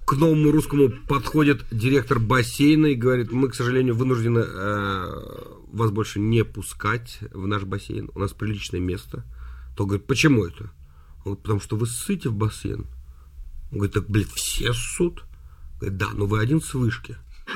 к новому русскому подходит директор бассейна и говорит: мы, к сожалению, вынуждены вас больше не пускать в наш бассейн. У нас приличное место. То говорит: почему это? Он говорит: потому что вы ссыте в бассейн. Он говорит: так, блядь, все ссут? Говорит: да, но вы один с вышки.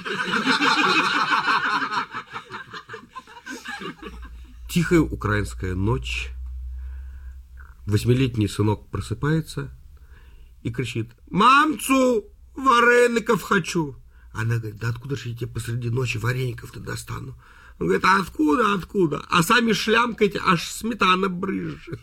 Тихая украинская ночь. 8-летний сынок просыпается и кричит: мамцу, вареников хочу. Она говорит: да откуда же я тебе посреди ночи вареников-то достану? Он говорит: а откуда? А сами шлямкаете, аж сметана брызжет.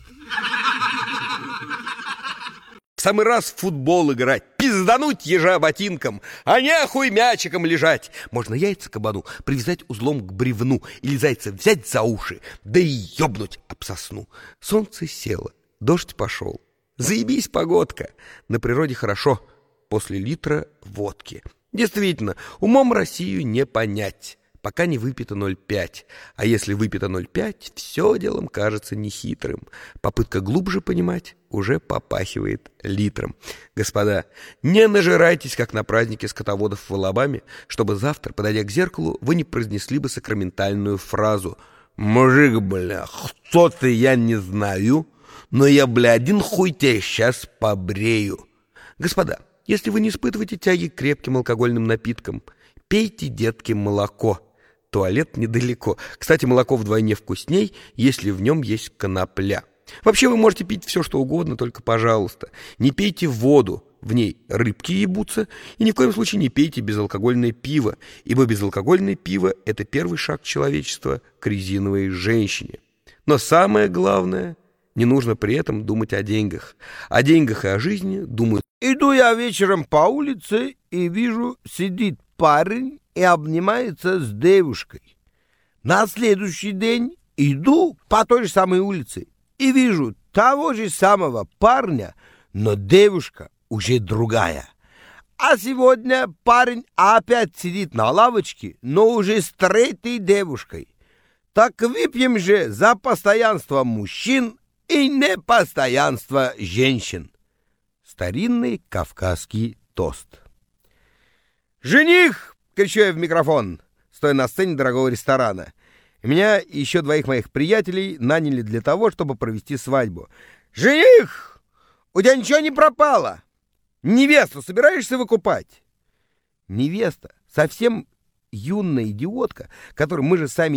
В самый раз в футбол играть, пиздануть ежа ботинком, а нехуй мячиком лежать. Можно яйца кабану привязать узлом к бревну или зайца взять за уши, да и ёбнуть об сосну. Солнце село, дождь пошел. Заебись погодка. На природе хорошо после литра водки. Действительно, умом Россию не понять, пока не выпито 0,5. А если выпито 0,5, все делом кажется нехитрым. Попытка глубже понимать уже попахивает литром. Господа, не нажирайтесь, как на празднике скотоводов в Алабаме, чтобы завтра, подойдя к зеркалу, вы не произнесли бы сакраментальную фразу: «Мужик, бля, кто ты, я не знаю, но я, бля, один хуй тебя сейчас побрею». Господа, если вы не испытываете тяги к крепким алкогольным напиткам, пейте, детки, молоко. Туалет недалеко. Кстати, молоко вдвойне вкусней, если в нем есть конопля. Вообще вы можете пить все, что угодно, только, пожалуйста, не пейте воду, в ней рыбки ебутся, и ни в коем случае не пейте безалкогольное пиво, ибо безалкогольное пиво – это первый шаг человечества к резиновой женщине. Но самое главное, не нужно при этом думать о деньгах. О деньгах и о жизни думают. Иду я вечером по улице и вижу, сидит парень и обнимается с девушкой. На следующий день иду по той же самой улице и вижу того же самого парня, но девушка уже другая. А сегодня парень опять сидит на лавочке, но уже с третьей девушкой. Так выпьем же за постоянство мужчин и непостоянство женщин. Старинный кавказский тост. «Жених!» — кричу я в микрофон, стоя на сцене дорогого ресторана. Меня и еще двоих моих приятелей наняли для того, чтобы провести свадьбу. «Жених! У тебя ничего не пропало? Невесту собираешься выкупать?» Невеста, совсем юная идиотка, которую мы же сами